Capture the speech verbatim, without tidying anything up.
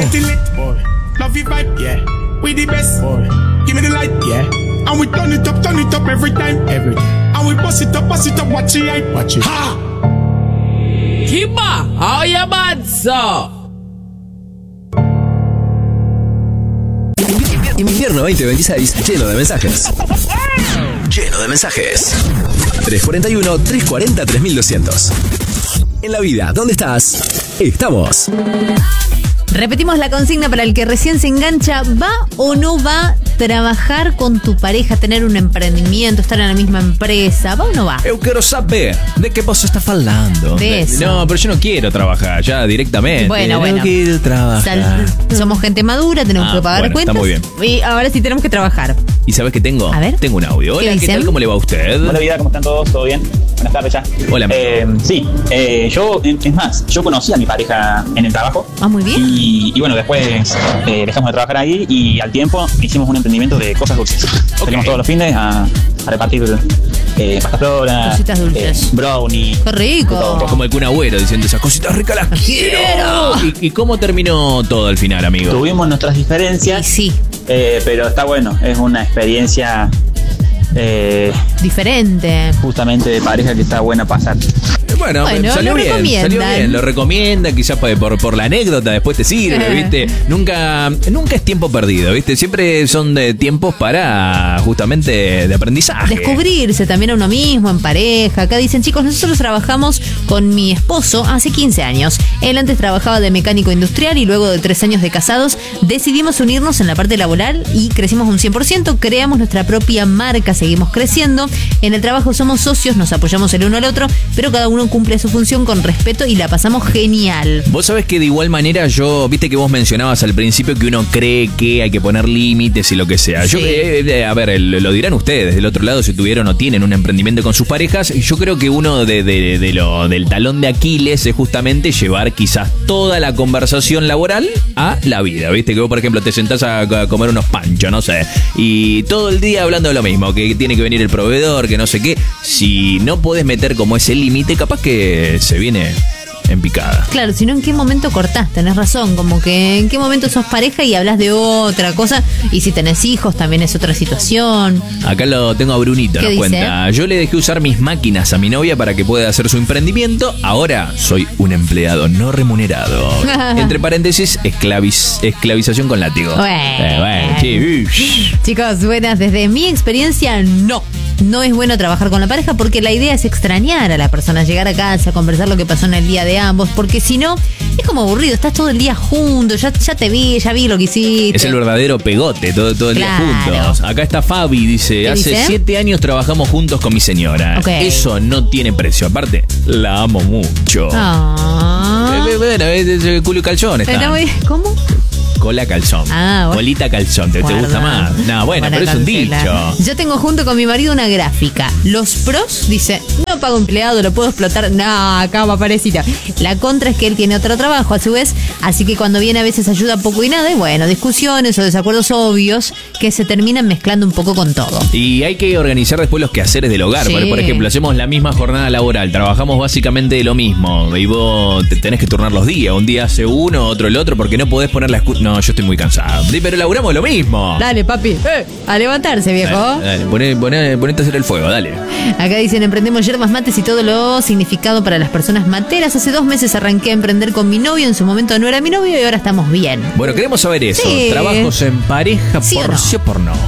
Getting lit, boy. Love your vibe, yeah. We the best, boy. Give me the light, yeah. And we turn it up, turn it up every time, every time. And we bust it up, bust it up, watch it, hype, watch it. Ha! Kiba, haya mazzo. Invierno veinte veintiséis, lleno de mensajes. Lleno de mensajes. tres cuarenta y uno, tres cuarenta, tres mil doscientos. En la vida, ¿dónde estás? Estamos. Repetimos la consigna para el que recién se engancha. ¿Va o no va a trabajar con tu pareja, tener un emprendimiento, estar en la misma empresa? ¿Va o no va? Eu quiero saber de qué vos estás hablando. De eso. No, pero yo no quiero trabajar ya directamente. Bueno, no bueno. quiero trabajar. Sal- somos gente madura, tenemos Ah, que pagar bueno, cuentas. está muy bien. Y ahora sí tenemos que trabajar. ¿Y sabes qué tengo? A ver. Tengo un audio. ¿Qué Hola, ¿qué, dicen? tal? ¿Cómo le va a usted? Hola vida, ¿cómo están todos? ¿Todo bien? Buenas tardes ya. Hola, amigo. Eh, sí, eh, yo, es más, yo conocí a mi pareja en el trabajo. Ah, muy bien. Y, y bueno, después eh, dejamos de trabajar ahí y al tiempo hicimos un emprendimiento de cosas dulces. Salimos todos los fines a, a repartir eh, pasta flora, Cositas dulces. eh, brownie. ¡Qué rico! Como el Kun Agüero diciendo esas cositas ricas las quiero. ¿Y, ¿Y cómo terminó todo al final, amigo? Tuvimos nuestras Y diferencias, sí, eh, pero está bueno, es una experiencia eh, diferente. justamente de pareja que está buena pasar. Bueno, Bueno, salió lo bien, salió recomiendan. bien, lo recomienda, quizás por, por, por la anécdota, después te sirve, ¿viste? Nunca, nunca es tiempo perdido, ¿viste? Siempre son de tiempos para justamente de aprendizaje. Descubrirse también a uno mismo, en pareja. Acá dicen, chicos, nosotros trabajamos con mi esposo hace quince años. Él antes trabajaba de mecánico industrial y luego de tres años de casados decidimos unirnos en la parte laboral y crecimos un cien por ciento. Creamos nuestra propia marca, seguimos creciendo. En el trabajo somos socios, nos apoyamos el uno al otro, pero cada uno cumple su función con respeto y la pasamos genial. Vos sabés que de igual manera yo, viste que vos mencionabas al principio que uno cree que hay que poner límites y lo que sea. Yo, Sí. eh, eh, a ver, el- lo dirán ustedes del otro lado si tuvieron o tienen un emprendimiento con sus parejas. Y yo creo que uno de, de- de lo, del talón de Aquiles es justamente llevar quizás toda la conversación laboral a la vida. Viste que vos, por ejemplo, te sentás a, a comer unos panchos, no sé, y todo el día hablando de lo mismo, que tiene que venir el proveedor, que no sé qué. Si no podés meter como ese límite, capaz que se viene en picada. Claro, sino en qué momento cortás, tenés razón, como que en qué momento sos pareja y hablas de otra cosa, y si tenés hijos también es otra situación. Acá lo tengo a Brunito, ¿Qué nos dice? cuenta. Yo le dejé usar mis máquinas a mi novia para que pueda hacer su emprendimiento. Ahora soy un empleado no remunerado. Entre paréntesis, esclaviz- esclavización con látigo. Bueno. Eh, bueno, sí, uy. Chicos, buenas, desde mi experiencia, no. No es bueno trabajar con la pareja porque la idea es extrañar a la persona, llegar a casa, conversar lo que pasó en el día de ambos, porque si no, es como aburrido, estás todo el día juntos, ya, ya te vi, ya vi lo que hiciste. Es el verdadero pegote, todo, todo el Claro. día juntos. Acá está Fabi, dice, ¿Qué hace dice? siete años trabajamos juntos con mi señora. Ok. Eso no tiene precio. Aparte, la amo mucho. Ah. Eh, Bueno, es, es, es culo y calzón está. Está muy- ¿Cómo? Cola calzón. Ah, bueno. Colita calzón, ¿te, te gusta Guarda. más? No, bueno, Para pero es un cancelar. dicho. Yo tengo junto con mi marido una gráfica. Los pros, dice, no pago empleado, lo puedo explotar. No, acá parecita. La contra es que él tiene otro trabajo a su vez, así que cuando viene a veces ayuda poco y nada, y bueno, discusiones o desacuerdos obvios que se terminan mezclando un poco con todo. Y hay que organizar después los quehaceres del hogar. Sí. Por, por ejemplo, hacemos la misma jornada laboral, trabajamos básicamente de lo mismo. Y vos te tenés que turnar los días. Un día hace uno, otro el otro, porque no podés poner la excusa. No, yo estoy muy cansado. Sí, pero laburamos lo mismo. Dale, papi, eh, a levantarse, viejo. Dale, dale, poné- poné- ponete a hacer el fuego, dale. Acá dicen, emprendemos yerbas mates y todo lo significado para las personas materas. Hace dos meses arranqué a emprender con mi novio, en su momento no era mi novio y ahora estamos bien. Bueno, queremos saber eso. Sí. Trabajos en pareja, ¿Sí o por no? sí o por no.